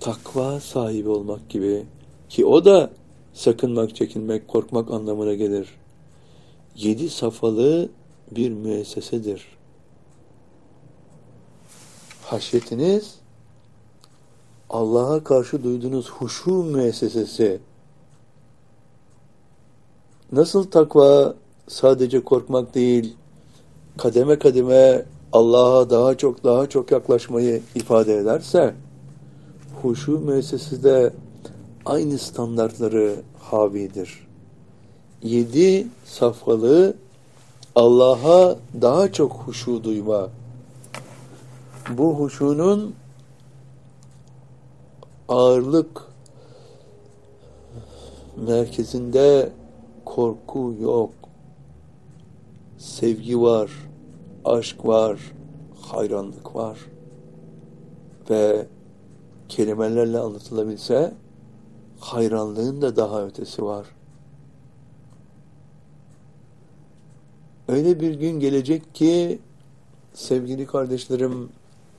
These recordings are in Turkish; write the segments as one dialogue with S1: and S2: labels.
S1: takva sahibi olmak gibi, ki o da sakınmak, çekinmek, korkmak anlamına gelir. 7 safhalı bir müessesedir. Haşyetiniz, Allah'a karşı duyduğunuz huşu müessesesi. Nasıl takva sadece korkmak değil, kademe kademe Allah'a daha çok yaklaşmayı ifade ederse, huşu müessesesi de aynı standartları havidir. 7 safhalı Allah'a daha çok huşu duyma. Bu huşunun ağırlık merkezinde korku yok. Sevgi var, aşk var, hayranlık var. Ve kelimelerle anlatılabilse hayranlığın da daha ötesi var. Öyle bir gün gelecek ki sevgili kardeşlerim,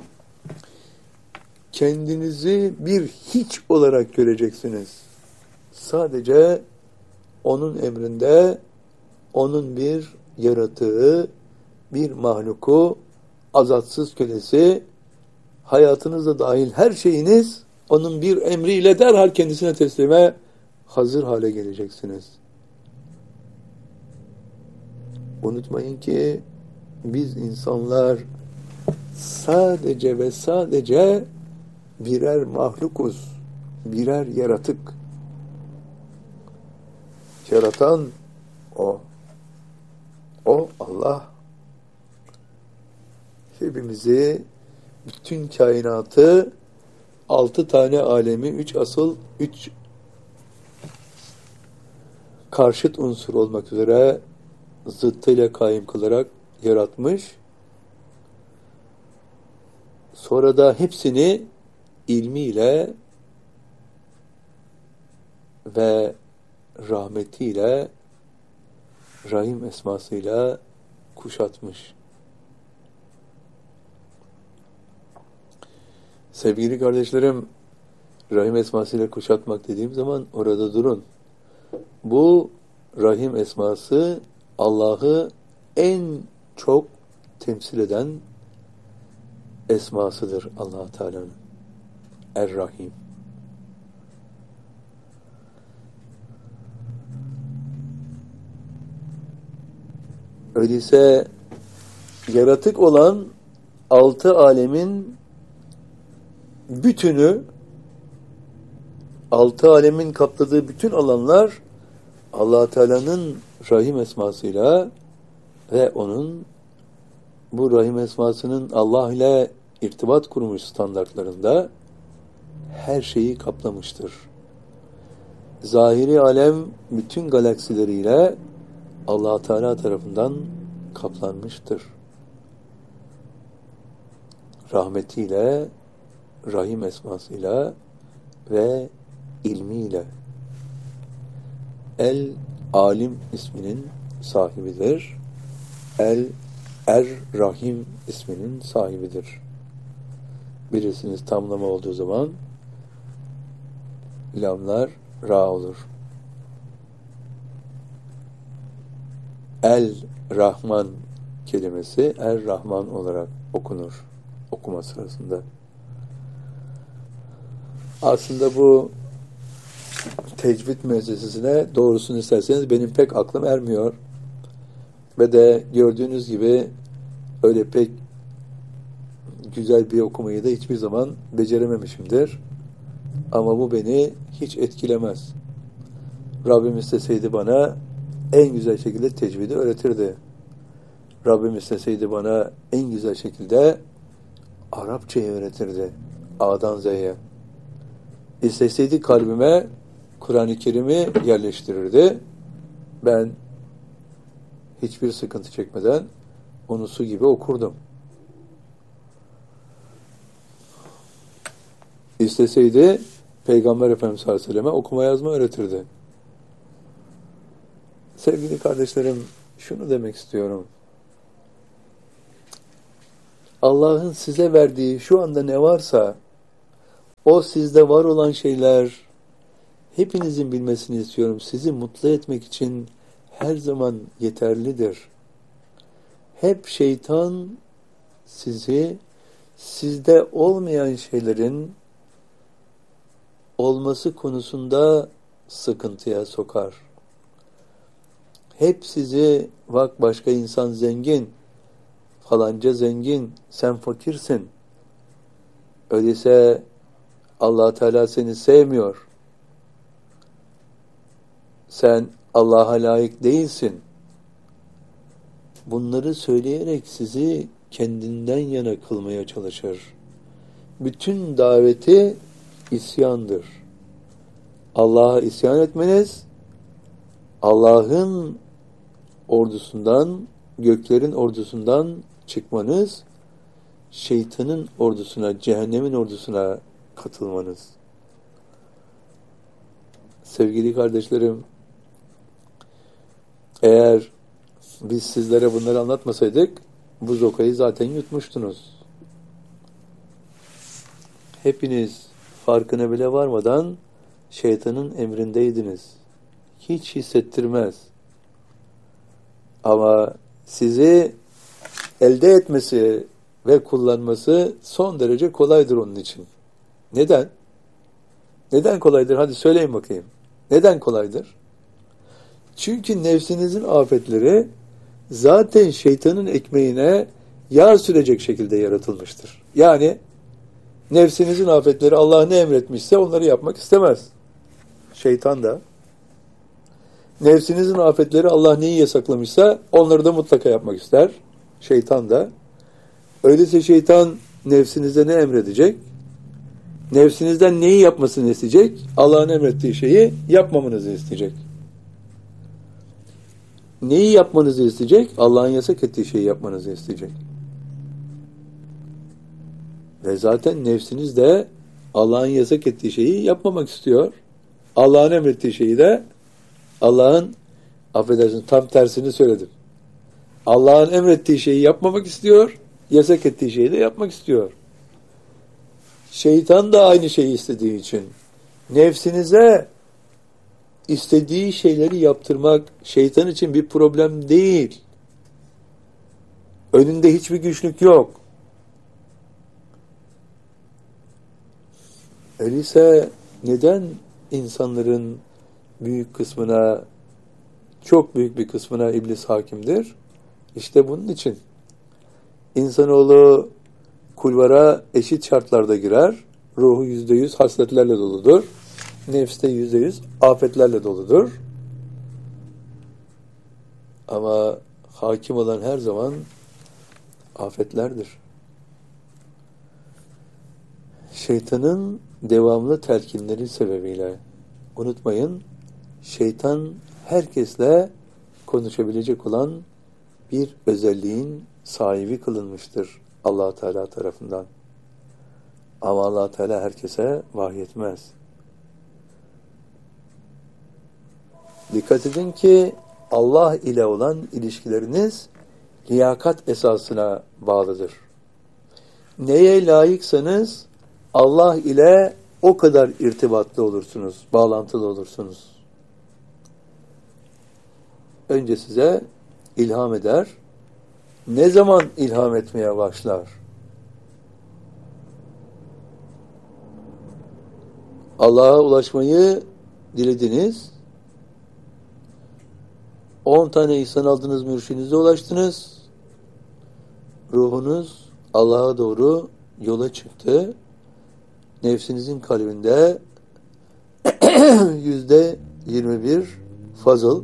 S1: kendinizi bir hiç olarak göreceksiniz. Sadece onun emrinde, onun bir yaratığı, bir mahluku, azatsız kölesi, hayatınızda dahil her şeyiniz onun bir emriyle derhal kendisine teslime hazır hale geleceksiniz. Unutmayın ki biz insanlar sadece ve sadece birer mahlukuz, birer yaratık. Yaratan O. O Allah. Hepimizi, bütün kainatı, 6 tane alemi, 3 karşıt unsur olmak üzere zıttıyla kaim kılarak yaratmış. Sonra da hepsini ilmiyle ve rahmetiyle, Rahim esmasıyla kuşatmış. Sevgili kardeşlerim, Rahim esmasıyla kuşatmak dediğim zaman orada durun. Bu Rahim esması Allah'ı en çok temsil eden esmasıdır Allah Teala'nın. Er-Rahim. Öyleyse yaratık olan 6 alemin bütünü, 6 alemin kapladığı bütün alanlar Allah Teala'nın Rahim esmasıyla ve onun bu Rahim esmasının Allah ile irtibat kurmuş standartlarında her şeyi kaplamıştır. Zahiri alem bütün galaksileriyle Allah Teala tarafından kaplanmıştır. Rahmetiyle, Rahim esmasıyla ve ilmiyle. El-Alim isminin sahibidir. Er-Rahim isminin sahibidir. Birisiniz tamlama olduğu zaman lamlar ra olur. El-Rahman kelimesi Er-Rahman olarak okunur okuma sırasında. Aslında bu tecvid müessesesine doğrusunu isterseniz benim pek aklım ermiyor. Ve de gördüğünüz gibi öyle pek güzel bir okumayı da hiçbir zaman becerememişimdir. Ama bu beni hiç etkilemez. Rabbim isteseydi bana en güzel şekilde tecvidi öğretirdi. Rabbim isteseydi bana en güzel şekilde Arapçayı öğretirdi. A'dan Z'ye. İsteseydi kalbime Kur'an-ı Kerim'i yerleştirirdi. Ben hiçbir sıkıntı çekmeden onu su gibi okurdum. İsteseydi Peygamber Efendimiz sallallahu aleyhi ve selleme okuma yazma öğretirdi. Sevgili kardeşlerim, şunu demek istiyorum. Allah'ın size verdiği şu anda ne varsa O sizde var olan şeyler, hepinizin bilmesini istiyorum. Sizi mutlu etmek için her zaman yeterlidir. Hep şeytan sizi sizde olmayan şeylerin olması konusunda sıkıntıya sokar. Hep sizi, bak başka insan zengin, falanca zengin, sen fakirsin. Öyleyse Allah Teala seni sevmiyor. Sen Allah'a layık değilsin. Bunları söyleyerek sizi kendinden yana kılmaya çalışır. Bütün daveti isyandır. Allah'a isyan etmeniz, Allah'ın ordusundan, göklerin ordusundan çıkmanız, şeytanın ordusuna, cehennemin ordusuna katılmanız. Sevgili kardeşlerim, eğer biz sizlere bunları anlatmasaydık, bu zokayı zaten yutmuştunuz. Hepiniz farkına bile varmadan şeytanın emrindeydiniz. Hiç hissettirmez. Ama sizi elde etmesi ve kullanması son derece kolaydır onun için. Neden? Neden kolaydır? Hadi söyleyin bakayım. Neden kolaydır? Çünkü nefsinizin afetleri zaten şeytanın ekmeğine yağ sürecek şekilde yaratılmıştır. Yani nefsinizin afetleri Allah ne emretmişse onları yapmak istemez. Şeytan da. Nefsinizin afetleri Allah neyi yasaklamışsa onları da mutlaka yapmak ister. Şeytan da. Öyleyse şeytan nefsinize ne emredecek? Nefsinizden neyi yapmasını isteyecek? Allah'ın emrettiği şeyi yapmamanızı isteyecek. Neyi yapmanızı isteyecek? Allah'ın yasak ettiği şeyi yapmanızı isteyecek. Ve zaten nefsiniz de Allah'ın yasak ettiği şeyi yapmamak istiyor. Allah'ın emrettiği şeyi de Allah'ın, affedersiniz tam tersini söyledim. Allah'ın emrettiği şeyi yapmamak istiyor, yasak ettiği şeyi de yapmak istiyor. Şeytan da aynı şeyi istediği için nefsinize istediği şeyleri yaptırmak şeytan için bir problem değil. Önünde hiçbir güçlük yok. Öyleyse neden insanların büyük kısmına, çok büyük bir kısmına iblis hakimdir? İşte bunun için. İnsanoğlu kulvara eşit şartlarda girer. Ruhu %100 hasletlerle doludur. Nefs de %100 afetlerle doludur. Ama hakim olan her zaman afetlerdir. Şeytanın devamlı telkinleri sebebiyle, unutmayın, şeytan herkesle konuşabilecek olan bir özelliğin sahibi kılınmıştır Allah Teala tarafından. Ama Allah Teala herkese vahyetmez. Dikkat edin ki Allah ile olan ilişkileriniz liyakat esasına bağlıdır. Neye layıksanız Allah ile o kadar irtibatlı olursunuz, bağlantılı olursunuz. Önce size ilham eder. Ne zaman ilham etmeye başlar? Allah'a ulaşmayı dilediniz. 10 tane ihsan aldınız, mürşidinize ulaştınız. Ruhunuz Allah'a doğru yola çıktı. Nefsinizin kalbinde %21 fazıl,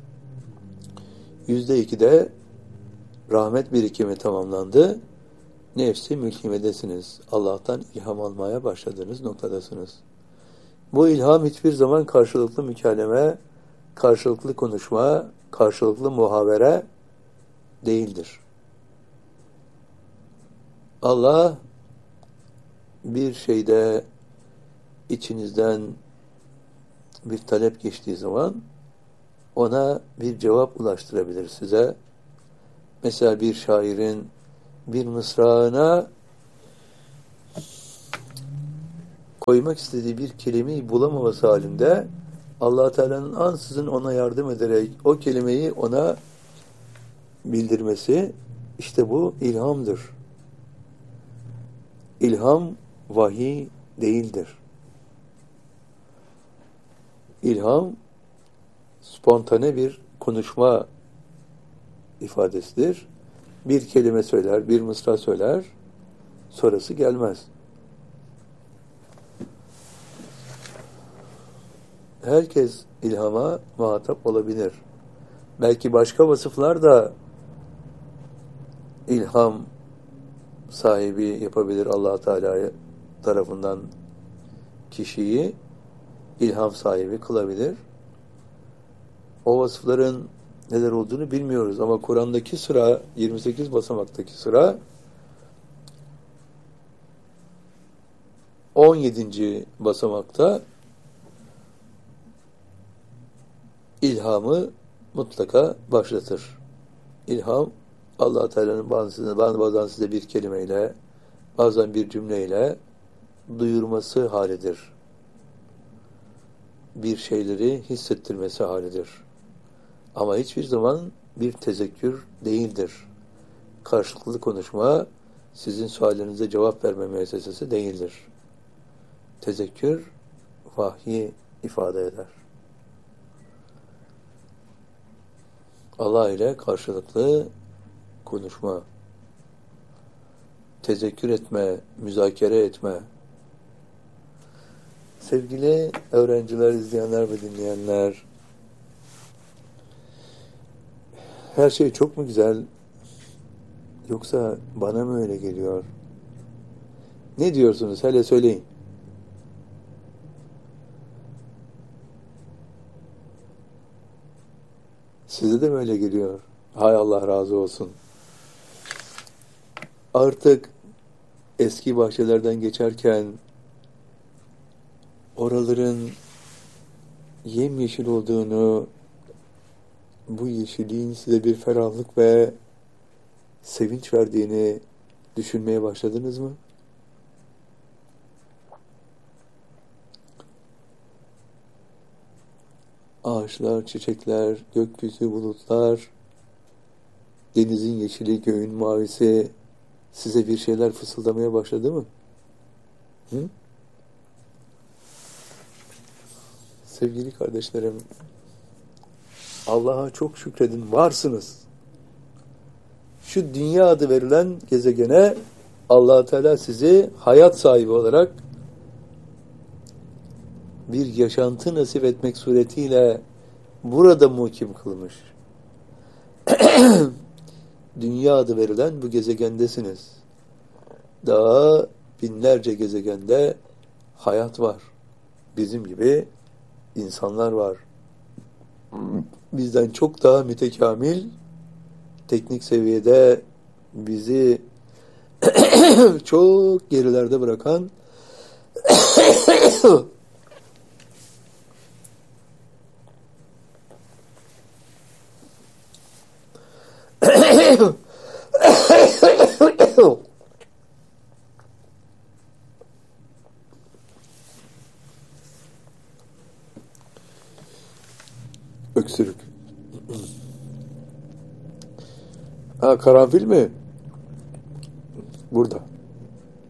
S1: %2'de rahmet birikimi tamamlandı. Nefsi mülkimedesiniz. Allah'tan ilham almaya başladığınız noktadasınız. Bu ilham hiçbir zaman karşılıklı mükaleme, karşılıklı konuşma, karşılıklı muhabere değildir. Allah bir şeyde içinizden bir talep geçtiği zaman ona bir cevap ulaştırabilir size. Mesela bir şairin bir mısrağına koymak istediği bir kelimeyi bulamaması halinde Allah Teala'nın ansızın ona yardım ederek o kelimeyi ona bildirmesi, işte bu ilhamdır. İlham vahiy değildir. İlham spontane bir konuşma ifadesidir. Bir kelime söyler, bir mısra söyler, sonrası gelmez. Herkes ilhama muhatap olabilir. Belki başka vasıflar da ilham sahibi yapabilir Allah Teala tarafından kişiyi ilham sahibi kılabilir. O vasıfların neler olduğunu bilmiyoruz ama Kur'an'daki sıra 28 basamaktaki sıra 17. basamakta ilhamı mutlaka başlatır. İlham Allah Teala'nın bazen size bir kelimeyle, bazen bir cümleyle duyurması halidir. Bir şeyleri hissettirmesi halidir. Ama hiçbir zaman bir tezekkür değildir. Karşılıklı konuşma sizin suallerinize cevap verme müessesesi değildir. Tezekkür vahyi ifade eder. Allah ile karşılıklı konuşma, tezekkür etme, müzakere etme. Sevgili öğrenciler, izleyenler ve dinleyenler, her şey çok mu güzel, yoksa bana mı öyle geliyor? Ne diyorsunuz? Hele söyleyin. Size de mi öyle geliyor? Hay Allah razı olsun. Artık eski bahçelerden geçerken oraların yemyeşil olduğunu, bu yeşilliğin size bir ferahlık ve sevinç verdiğini düşünmeye başladınız mı? Ağaçlar, çiçekler, gökyüzü, bulutlar, denizin yeşili, göğün mavisi size bir şeyler fısıldamaya başladı mı? Hı? Sevgili kardeşlerim, Allah'a çok şükredin, varsınız. Şu dünya adı verilen gezegene Allah Teala sizi hayat sahibi olarak bir yaşantı nasip etmek suretiyle burada mukim kılmış. Dünya adı verilen bu gezegendesiniz. Daha binlerce gezegende hayat var. Bizim gibi insanlar var. Bizden çok daha mütekamil, teknik seviyede bizi çok gerilerde bırakan öksürük. Ha, karanfil mi?